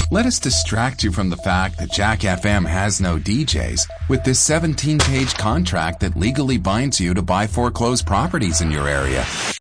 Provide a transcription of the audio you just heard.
Let us distract you from the fact that Jack FM has no DJs with this 17-page contract that legally binds you to buy foreclosed properties in your area.